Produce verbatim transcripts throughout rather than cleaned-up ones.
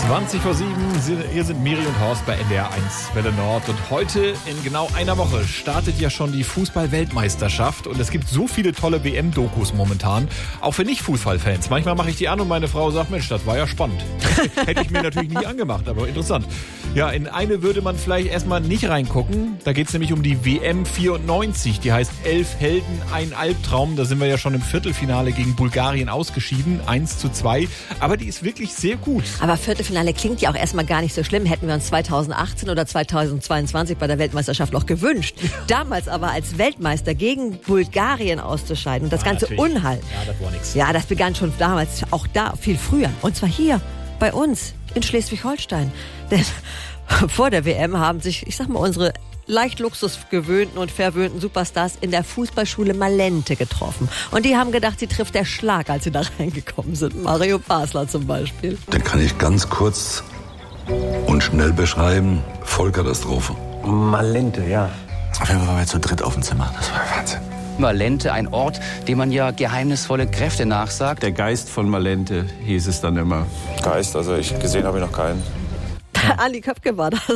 zwanzig vor sieben, hier sind Miri und Horst bei N D R eins Welle Nord. Und heute in genau einer Woche startet ja schon die Fußball-Weltmeisterschaft. Und es gibt so viele tolle W M-Dokus momentan, auch für Nicht-Fußballfans. Manchmal mache ich die an und meine Frau sagt, Mensch, das war ja spannend. Hätte ich mir natürlich nie angemacht, aber interessant. Ja, in eine würde man vielleicht erstmal nicht reingucken. Da geht es nämlich um die W M vierundneunzig. Die heißt Elf Helden, ein Albtraum. Da sind wir ja schon im Viertelfinale gegen Bulgarien ausgeschieden. eins zu zwei. Aber die ist wirklich sehr gut. Aber Viertelfinale klingt ja auch erstmal gar nicht so schlimm. Hätten wir uns zweitausendachtzehn oder zweitausendzweiundzwanzig bei der Weltmeisterschaft noch gewünscht. Damals aber als Weltmeister gegen Bulgarien auszuscheiden. Und das Ja, ganze natürlich. Unheil. Ja, das war nix. Ja, das begann schon damals, auch da, viel früher. Und zwar hier, bei uns, in Schleswig-Holstein. Denn vor der W M haben sich, ich sag mal, unsere leicht luxusgewöhnten und verwöhnten Superstars in der Fußballschule Malente getroffen. Und die haben gedacht, sie trifft der Schlag, als sie da reingekommen sind. Mario Basler zum Beispiel. Den kann ich ganz kurz und schnell beschreiben. Vollkatastrophe. Malente, ja. Auf jeden Fall waren wir zu dritt auf dem Zimmer. Das war Wahnsinn. Malente, ein Ort, dem man ja geheimnisvolle Kräfte nachsagt. Der Geist von Malente hieß es dann immer. Geist, also ich gesehen habe ich noch keinen. Andi Köpke war das,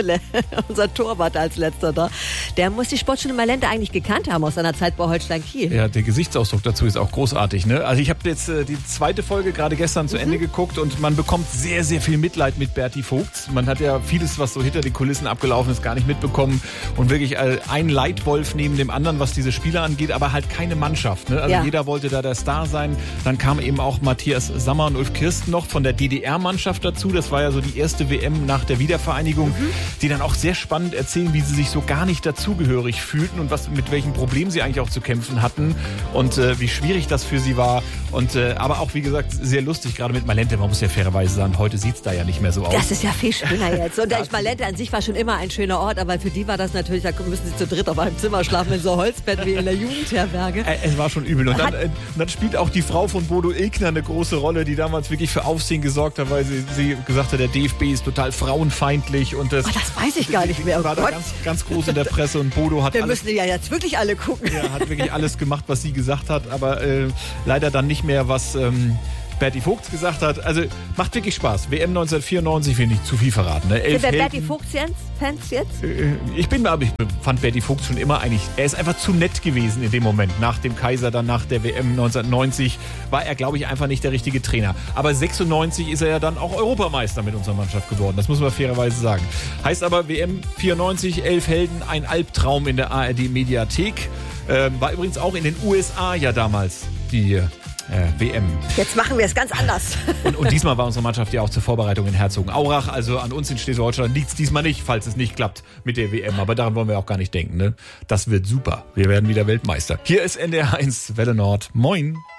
unser Torwart als letzter da. Der muss die Sportschule Malente eigentlich gekannt haben aus seiner Zeit bei Holstein Kiel. Ja, der Gesichtsausdruck dazu ist auch großartig, ne? Also ich habe jetzt äh, die zweite Folge gerade gestern zu mhm. Ende geguckt und man bekommt sehr, sehr viel Mitleid mit Berti Vogts. Man hat ja vieles, was so hinter den Kulissen abgelaufen ist, gar nicht mitbekommen und wirklich äh, ein Leitwolf neben dem anderen, was diese Spieler angeht, aber halt keine Mannschaft, ne? Also ja. jeder wollte da der Star sein. Dann kam eben auch Matthias Sammer und Ulf Kirsten noch von der D D R-Mannschaft dazu. Das war ja so die erste W M nach der Wiedervereinigung, mhm. die dann auch sehr spannend erzählen, wie sie sich so gar nicht dazugehörig fühlten und was mit welchen Problemen sie eigentlich auch zu kämpfen hatten und äh, wie schwierig das für sie war. Und äh, aber auch, wie gesagt, sehr lustig, gerade mit Malente. Man muss ja fairerweise sagen, heute sieht es da ja nicht mehr so aus. Das ist ja viel schöner jetzt. Und ich, Malente an sich war schon immer ein schöner Ort, aber für die war das natürlich, da müssen sie zu dritt auf einem Zimmer schlafen, in so Holzbett wie in der Jugendherberge. Äh, es war schon übel. Und dann, äh, dann spielt auch die Frau von Bodo Illgner eine große Rolle, die damals wirklich für Aufsehen gesorgt hat, weil sie, sie gesagt hat, der D F B ist total frauenfeindlich. Und das, oh, das weiß ich gar nicht mehr. Oh war da Gott. ganz, ganz groß in der Presse und Bodo hat Wir alles, müssen ja jetzt wirklich alle gucken. ja, hat wirklich alles gemacht, was sie gesagt hat, aber äh, leider dann nicht mehr, was ähm, Berti Vogts gesagt hat. Also macht wirklich Spaß. W M neunzehnhundertvierundneunzig, will nicht zu viel verraten. Ne? Elf Sind wir Helden. Berti Vogts jetzt? Fans jetzt? Äh, Ich bin aber, ich fand Berti Vogts schon immer eigentlich, er ist einfach zu nett gewesen in dem Moment. Nach dem Kaiser, dann nach der W M neunzehnhundertneunzig war er, glaube ich, einfach nicht der richtige Trainer. Aber sechsundneunzig ist er ja dann auch Europameister mit unserer Mannschaft geworden. Das muss man fairerweise sagen. Heißt aber W M vierundneunzig, Elf Helden, ein Albtraum in der A R D-Mediathek. Ähm, war übrigens auch in den U S A ja damals die äh, W M. Jetzt machen wir es ganz anders. Und, und diesmal war unsere Mannschaft ja auch zur Vorbereitung in Herzogenaurach. Also an uns in Schleswig-Holstein liegt es diesmal nicht, falls es nicht klappt mit der W M. Aber daran wollen wir auch gar nicht denken. Ne? Das wird super. Wir werden wieder Weltmeister. Hier ist N D R eins Welle Nord. Moin.